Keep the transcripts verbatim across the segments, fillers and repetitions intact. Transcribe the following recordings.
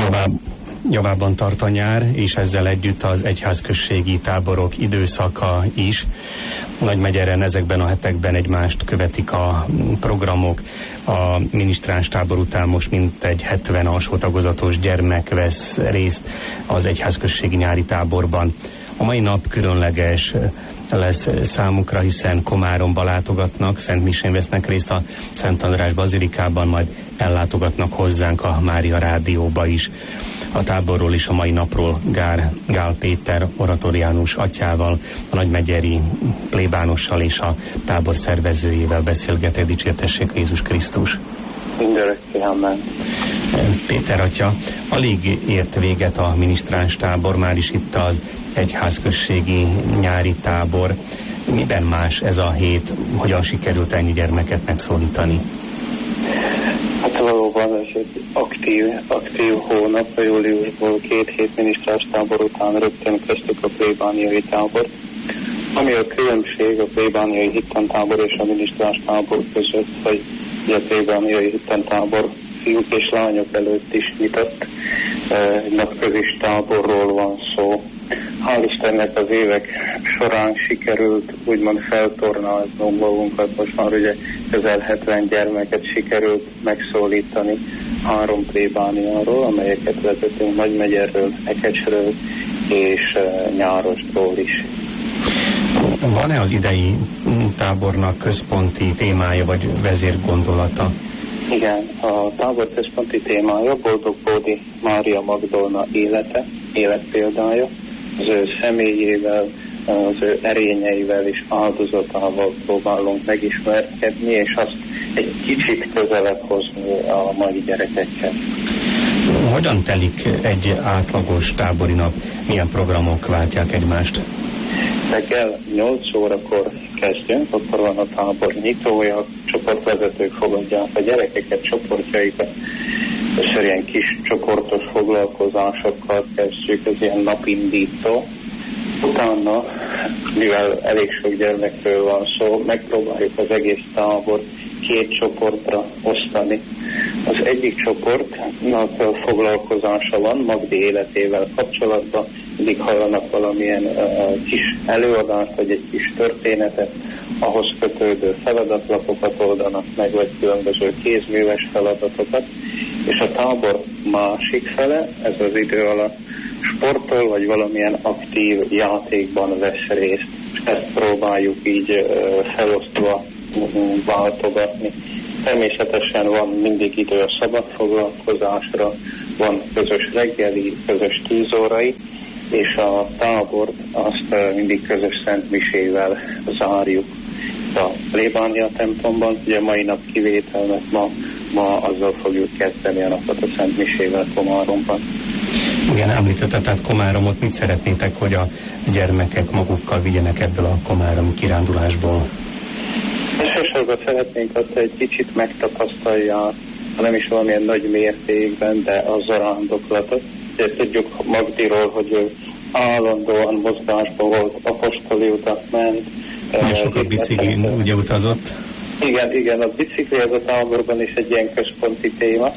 Javább, javában tart a nyár, és ezzel együtt az egyházközségi táborok időszaka is. Nagymegyeren ezekben a hetekben egymást követik a programok. A minisztráns tábor után most mintegy hetven alsó tagozatos gyermek vesz részt az egyházközségi nyári táborban. A mai nap különleges lesz számukra, hiszen Komáromba látogatnak, Szent Misén vesznek részt a Szent András bazilikában, majd ellátogatnak hozzánk a Mária Rádióba is. A táborról is a mai napról Gál, Gál Péter oratoriánus atyával, a nagymegyeri plébánossal és a tábor szervezőjével beszélgetek. Dicsértessék Jézus Krisztus! Mindörökké, amen. Péter atya, alig ért véget a minisztráns tábor, már is itt az egyházközségi nyári tábor. Miben más ez a hét? Hogyan sikerült ennyi gyermeket megszólítani? Hát valóban ez egy aktív, aktív hónap, a júliusból két hét minisztráns tábor után rögtön kezdtük a plébániai tábor. Ami a különbség a plébániai hittantábor és a minisztráns tábor között, hogy a plébániai hittantábor fiúk és lányok előtt is nyitott, egy napközis táborról van szó. Hál' Istennek az évek során sikerült úgymond feltornáznunk magunkat, most már ugye közel hetven gyermeket sikerült megszólítani három plébániáról, amelyeket vezetünk Nagymegyerről, Ekecsről és Nyárosról is. Van-e az idei tábornak központi témája vagy vezérgondolata? Igen, a tábor központi témája Boldog Bódi Mária Magdolna élete, életpéldája, az ő személyével, az ő erényeivel és áldozatával próbálunk megismerkedni, és azt egy kicsit közelebb hozni a mai gyerekekkel. Hogyan telik egy átlagos tábori nap? Milyen programok váltják egymást? Reggel nyolc órakor kezdjünk, akkor van a tábor nyitója, csoportvezetők fogadják a gyerekeket, csoportjaikat, és ilyen kis csoportos foglalkozásokkal kezdjük, ez ilyen napindító. Utána, mivel elég sok gyermekről van szó, megpróbáljuk az egész tábor két csoportra osztani. Az egyik csoportnak foglalkozása van Magdi életével kapcsolatban, mindig hallanak valamilyen uh, kis előadást, vagy egy kis történetet, ahhoz kötődő feladatlapokat oldanak meg, vagy különböző kézműves feladatokat, és a tábor másik fele, ez az idő alatt sportol, vagy valamilyen aktív játékban vesz részt. Ezt próbáljuk így uh, felosztva uh, váltogatni. Természetesen van mindig idő a szabad foglalkozásra, van közös reggeli, közös tíz órai, és a tábort azt mindig közös Szent Misével zárjuk. A plébánia templomban, ugye mai nap kivétel, mert ma, ma azzal fogjuk kezdeni a napot a Szent Misével Komáromban. Igen, említette, tehát Komáromot, mit szeretnétek, hogy a gyermekek magukkal vigyenek ebből a komáromi kirándulásból? Elsősorban szeretnénk azt, hogy egy kicsit megtapasztalják, nem is valamilyen nagy mértékben, de a zarándoklatot. Ugye tudjuk Magdiról, hogy ő állandóan mozgásban volt, apostoli utat ment. Nagyon sokat biciklin ugye utazott. Igen, igen, a bicikli ez a táborban is egy ilyen központi téma.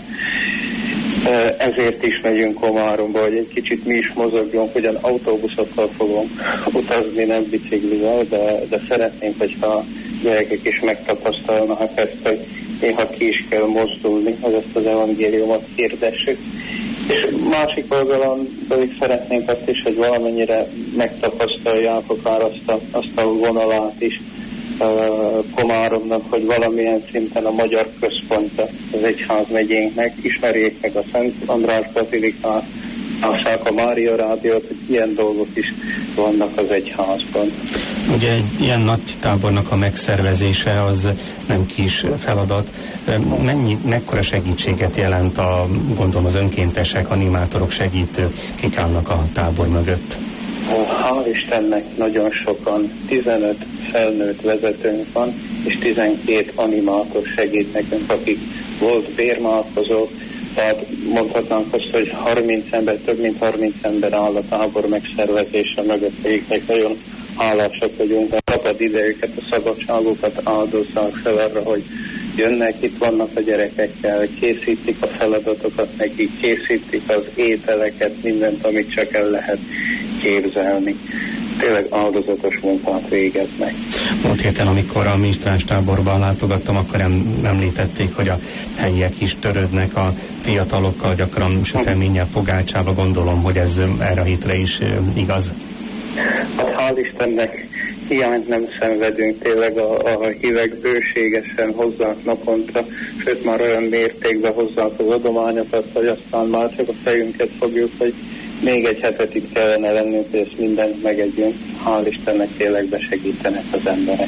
Ezért is megyünk Komáromba, hogy egy kicsit mi is mozogjunk, ugyan autóbuszokkal fogunk utazni, nem biciklivel, de, de szeretnénk, hogyha a gyerekek is megtapasztalnak ezt, hogy néha ki is kell mozdulni, hogy ezt az evangéliumot hirdessük. És másik oldalon pedig szeretnénk azt is, hogy valamennyire megtapasztalják akár azt a, azt a vonalát is uh, Komáromnak, hogy valamilyen szinten a magyar központja az egyházmegyénknek, ismerjék meg a Szent András bazilikát, lássák a Mária Rádiót, hogy ilyen dolgok is vannak az egyházban. Ugye egy ilyen nagy tábornak a megszervezése az nem kis feladat. Mennyi, mekkora segítséget jelent a, gondolom az önkéntesek, animátorok, segítők, kik állnak a tábor mögött? Hál' Istennek nagyon sokan, tizenöt felnőtt vezetőnk van, és tizenkét animátor segít nekünk, akik volt bérmálkozók, tehát mondhatnánk azt, hogy harminc ember, több mint harminc ember áll a tábor megszervezése mögött, akiknek nagyon hálásak vagyunk, a szabad idejüket, a szabadságukat áldozzák fel arra, hogy jönnek, itt vannak a gyerekekkel, készítik a feladatokat nekik, készítik az ételeket, mindent, amit csak el lehet képzelni. Tényleg áldozatos munkát végeznek. Múlt héten, amikor a minisztráns táborban látogattam, akkor em, említették, hogy a helyiek is törődnek a fiatalokkal, gyakran süteménnyel, pogácsába. Gondolom, hogy ez erre a hétre is igaz. Hát hál' Istennek hiányt nem szenvedünk, tényleg a, a hívek bőségesen hozzák naponta, sőt már olyan mértékben hozzák az adományokat, hogy aztán már csak a fejünket fogjuk, hogy még egy hetet itt kellene lennünk, hogy ezt mindent megegyünk. Hál' Istennek tényleg besegítenek az emberek.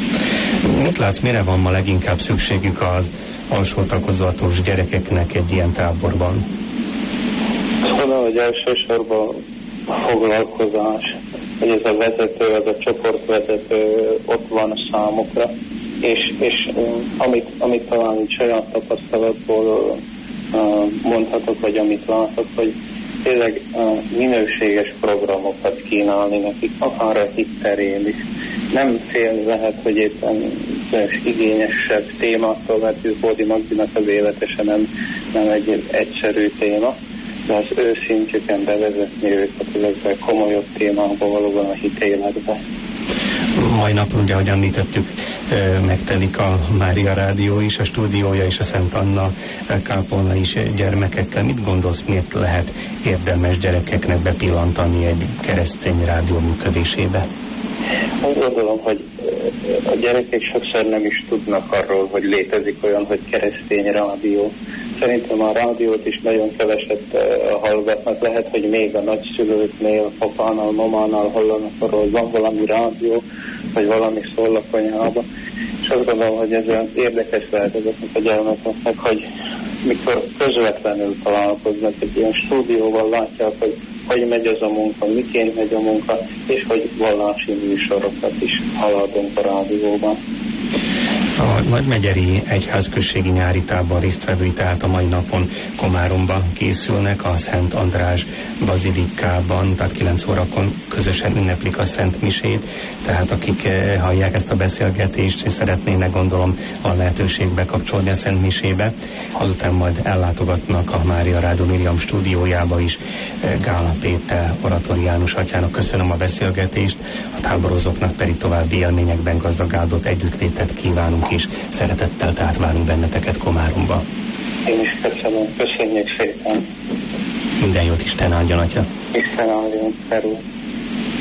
Mit látsz, mire van ma leginkább szükségük az alsó tagozatos gyerekeknek egy ilyen táborban? Szóval, hogy elsősorban a foglalkozás, hogy ez a vezető, ez a csoportvezető ott van a számukra, és, és amit, amit talán így saját tapasztalatból mondhatok, vagy amit látok, hogy tényleg minőséges programokat kínálni nekik, akár a hit terén is. Nem fél lehet, hogy éppen igényesebb témáktól, mert Bódi Magdinak az életesen nem, nem egy egyszerű téma, de az ő szintjüken bevezetni őket, illetve komolyabb témákba valóban a hitéletbe. Mai napon, ugye, ahogy említettük, megtelik a Mária Rádió is, a stúdiója és a Szent Anna kápolna is gyermekekkel. Mit gondolsz, miért lehet érdemes gyerekeknek bepillantani egy keresztény rádió működésébe? Azt gondolom, hogy a gyerekek sokszor nem is tudnak arról, hogy létezik olyan, hogy keresztény rádió. Szerintem a rádiót is nagyon keveset uh, hallgatnak. Lehet, hogy még a nagyszülőknél, papánál, mamánál hallanak arról, hogy van valami rádió, vagy valami szól a konyhába. És azt gondolom, hogy ez olyan érdekes lehet ezeknek a gyermekeknek, hogy mikor közvetlenül találkoznak egy ilyen stúdióval, látják, hogy hogy megy az a munka, miként megy a munka, és hogy vallási műsorokat is haladunk a rádióban. A Nagymegyeri Egyházközségi nyári tábor résztvevői tehát a mai napon Komáromban készülnek, a Szent András bazilikában, tehát kilenc órakor közösen ünneplik a Szent Misét, tehát akik hallják ezt a beszélgetést, és szeretnének, gondolom, a lehetőségbe kapcsolódni a Szent Misébe, azután majd ellátogatnak a Mária Rádió Miriam stúdiójába is Gála Péter oratóriánus atyának. Köszönöm a beszélgetést, a táborozóknak pedig további élményekben gazdag áldott együttlétet kívánunk, és szeretettel tehát várunk benneteket Komáromba. Én is köszönöm, köszönjük szépen. Minden jót, Isten áldjon, atya. Isten áldjon, Perú.